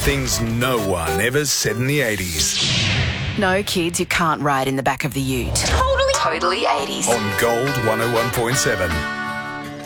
Things no one ever said in the 80s. No, kids, you can't ride in the back of the ute. Totally 80s. On Gold 101.7.